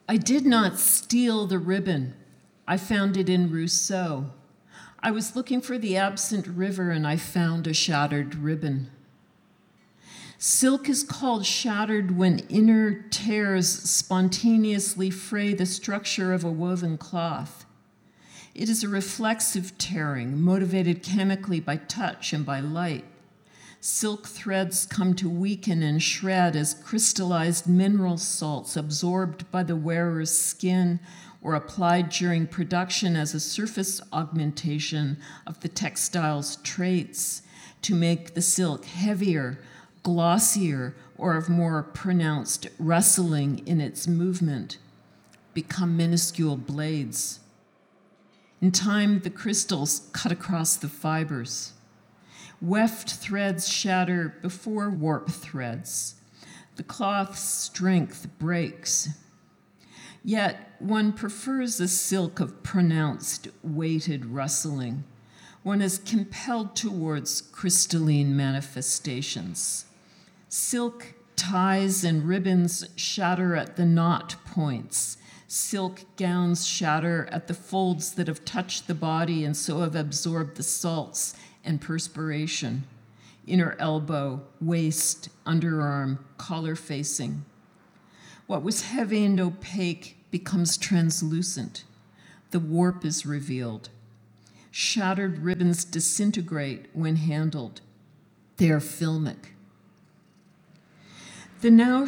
I did not steal the ribbon. I found it in Rousseau. I was looking for the absent river and I found a shattered ribbon. Silk is called shattered when inner tears spontaneously fray the structure of a woven cloth. It is a reflexive tearing, motivated chemically by touch and by light. Silk threads come to weaken and shred as crystallized mineral salts absorbed by the wearer's skin or applied during production as a surface augmentation of the textile's traits to make the silk heavier, glossier, or of more pronounced rustling in its movement, become minuscule blades. In time, the crystals cut across the fibers. Weft threads shatter before warp threads. The cloth's strength breaks. Yet one prefers a silk of pronounced, weighted rustling. One is compelled towards crystalline manifestations. Silk ties and ribbons shatter at the knot points. Silk gowns shatter at the folds that have touched the body and so have absorbed the salts and perspiration. Inner elbow, waist, underarm, collar facing. What was heavy and opaque becomes translucent. The warp is revealed. Shattered ribbons disintegrate when handled. They are filmic. The now